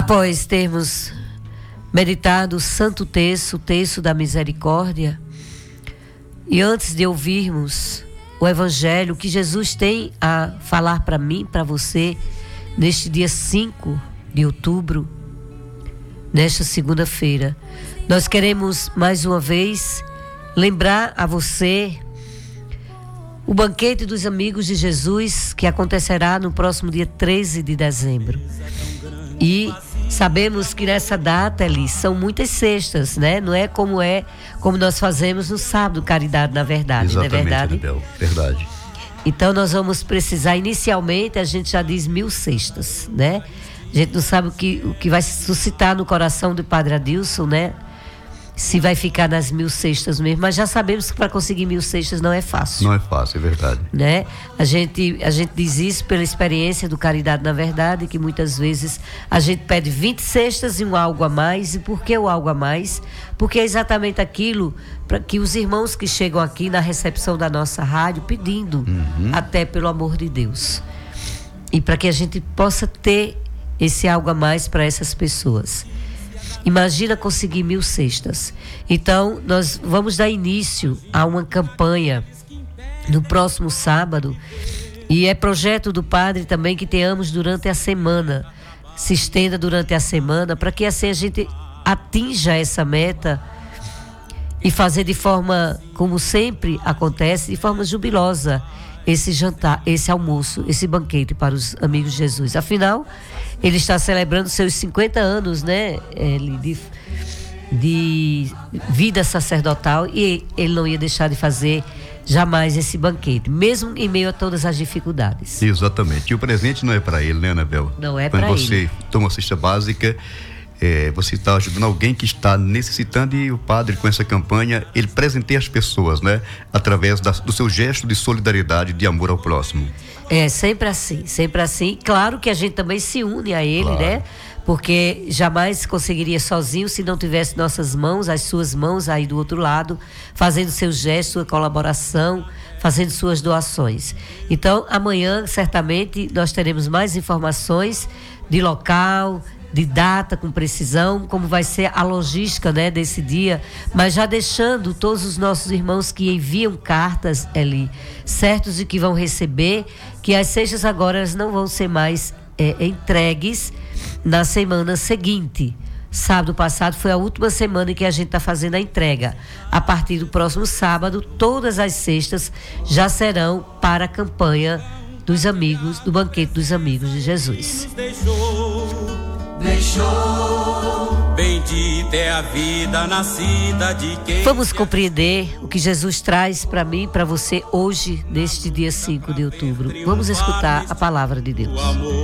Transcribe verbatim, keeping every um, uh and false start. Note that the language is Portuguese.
Após termos meditado o Santo Terço, o Terço da Misericórdia, e antes de ouvirmos o Evangelho que Jesus tem a falar para mim, para você, neste dia cinco de outubro, nesta segunda-feira, nós queremos mais uma vez lembrar a você o banquete dos amigos de Jesus, que acontecerá no próximo dia treze de dezembro. E sabemos que nessa data ali são muitas cestas, né? Não é como é como nós fazemos no sábado, Caridade na Verdade. Exatamente, não é verdade? Anabel, verdade. Então nós vamos precisar, inicialmente a gente já diz mil cestas, né? A gente não sabe o que, o que vai suscitar no coração do Padre Adilson, né? Se vai ficar nas mil cestas mesmo, mas já sabemos que para conseguir mil cestas não é fácil. Não é fácil, é verdade. Né? A gente, a gente diz isso pela experiência do Caridade na Verdade, que muitas vezes a gente pede vinte cestas e um algo a mais. E por que o algo a mais? Porque é exatamente aquilo para que os irmãos que chegam aqui na recepção da nossa rádio pedindo, uhum. até pelo amor de Deus. E para que a gente possa ter esse algo a mais para essas pessoas. Imagina conseguir mil cestas. Então, nós vamos dar início a uma campanha no próximo sábado. E é projeto do Padre também que tenhamos durante a semana. Se estenda durante a semana, para que assim a gente atinja essa meta e fazer de forma, como sempre acontece, de forma jubilosa, esse jantar, esse almoço, esse banquete para os amigos de Jesus. Afinal, ele está celebrando seus cinquenta anos, né, de, de vida sacerdotal, e ele não ia deixar de fazer jamais esse banquete, mesmo em meio a todas as dificuldades. Exatamente. E o presente não é para ele, né, Anabel? Não é para ele. Quando você toma a cesta básica, É, você está ajudando alguém que está necessitando, e o padre, com essa campanha, ele presenteia as pessoas, né? Através da, do seu gesto de solidariedade, de amor ao próximo. É, sempre assim, sempre assim. Claro que a gente também se une a ele, claro, né? Porque jamais conseguiria sozinho se não tivesse nossas mãos, as suas mãos aí do outro lado, fazendo seu gesto, sua colaboração, fazendo suas doações. Então, amanhã, certamente, nós teremos mais informações de local, de data com precisão, como vai ser a logística, né, desse dia, mas já deixando todos os nossos irmãos que enviam cartas ali, certos de que vão receber, que as cestas agora elas não vão ser mais é, entregues na semana seguinte. Sábado passado foi a última semana em que a gente está fazendo a entrega. A partir do próximo sábado, todas as cestas já serão para a campanha dos amigos, do banquete dos amigos de Jesus. Deixou, bendita é a vida nascida de quem... Vamos compreender o que Jesus traz para mim e para você hoje, neste dia cinco de outubro. Vamos escutar a palavra de Deus.